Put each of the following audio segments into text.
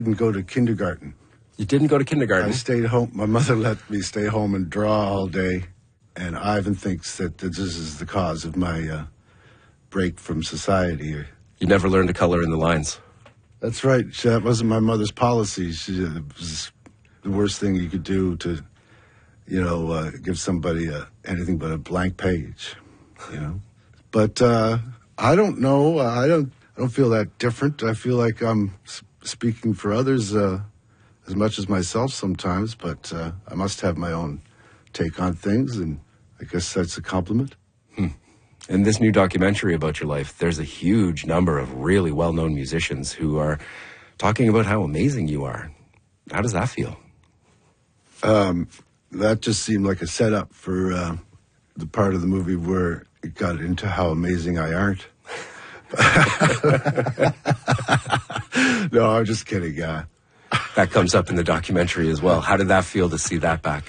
Didn't go to kindergarten. You didn't go to I kindergarten? stayed home. My mother let me stay home and draw all day. And Ivan thinks that this is the cause of my break from society. You never learned to color in the lines. That's right. That wasn't my mother's policy. It was the worst thing you could do to, give somebody anything but a blank page, But I don't know. I don't feel that different. I feel like I'm speaking for others as much as myself sometimes, but I must have my own take on things, and I guess that's a compliment. In this new documentary about your life, there's a huge number of really well-known musicians who are talking about how amazing you are. How does that feel? That just seemed like a setup for the part of the movie where it got into how amazing I aren't. No, I'm just kidding. That comes up in the documentary as well. How did that feel to see that back?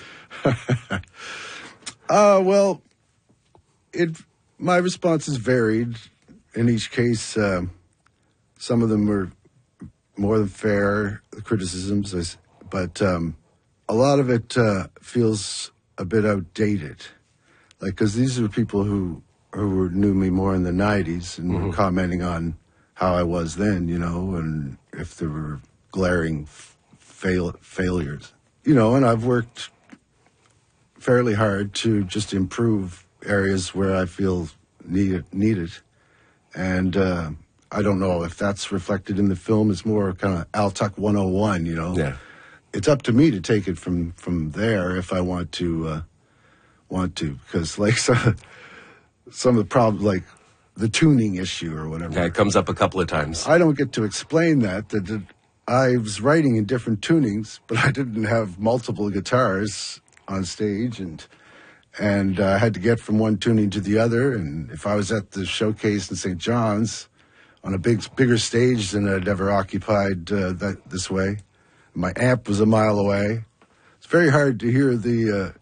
Well, my responses varied. In each case, some of them were more than fair, the criticisms, but a lot of it feels a bit outdated. Like, because these are people who knew me more in the 90s and were commenting on how I was then, and if there were glaring failures. And I've worked fairly hard to just improve areas where I feel needed. And I don't know if that's reflected in the film. It's more kind of Al Tuck 101, Yeah. It's up to me to take it from there if I want to, because like some of the problems, like the tuning issue or whatever. Yeah, it comes up a couple of times. I don't get to explain that I was writing in different tunings, but I didn't have multiple guitars on stage, and I had to get from one tuning to the other. And if I was at the showcase in St. John's on a bigger stage than I'd ever occupied this way, my amp was a mile away. It's very hard to hear the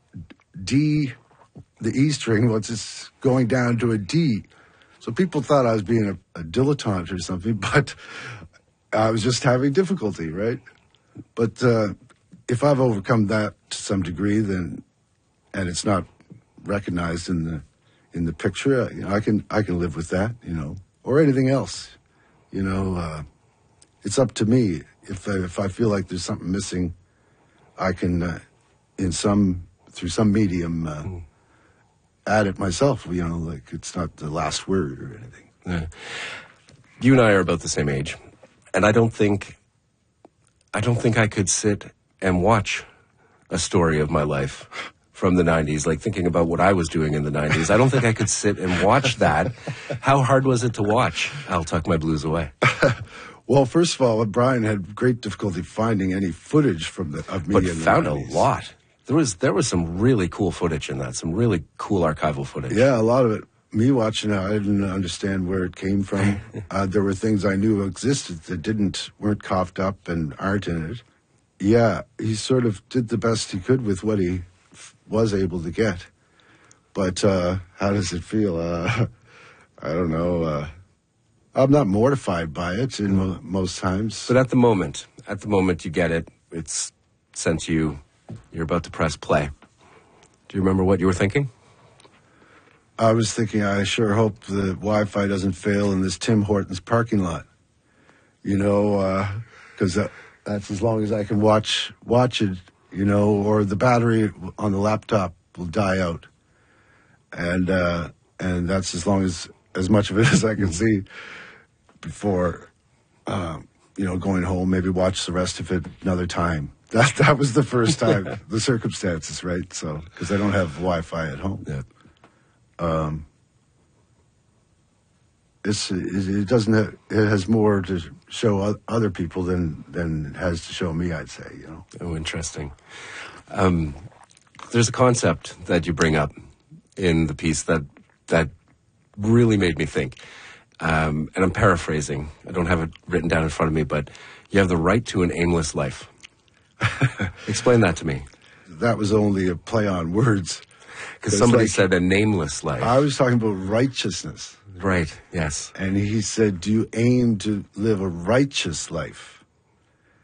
E string once it's going down to a D. So people thought I was being a dilettante or something, but I was just having difficulty, right? But if I've overcome that to some degree, and it's not recognized in the picture, I can live with that, or anything else, It's up to me. If I feel like there's something missing, I can through some medium add it myself. Like it's not the last word or anything. Yeah. You and I are about the same age, and I don't think I could sit and watch a story of my life from the 90s, like thinking about what I was doing in the 90s. I don't think I could sit and watch that. How hard was it to watch I'll Tuck My Blues Away? Well, first of all, Brian had great difficulty finding any footage of me but in the found 90s. A lot. There was some really cool footage in that, some really cool archival footage. Yeah, a lot of it. Me watching it, I didn't understand where it came from. There were things I knew existed that weren't coughed up and aren't in it. Yeah, he sort of did the best he could with what he was able to get. But how does it feel? I don't know. I'm not mortified by it most times. But at the moment you get it. It's sent to you. You're about to press play. Do you remember what you were thinking? I was thinking, I sure hope the Wi-Fi doesn't fail in this Tim Hortons parking lot. Because that's as long as I can watch it, or the battery on the laptop will die out. And that's as much of it as I can see before, going home, maybe watch the rest of it another time. That was the first time, the circumstances, right? So, because I don't have Wi-Fi at home. Yeah. It has more to show other people than it has to show me, I'd say, Oh, interesting. There's a concept that you bring up in the piece that really made me think. And I'm paraphrasing. I don't have it written down in front of me, but you have the right to an aimless life. Explain that to me. That was only a play on words. Because somebody said a nameless life. I was talking about righteousness. Right, yes. And he said, do you aim to live a righteous life?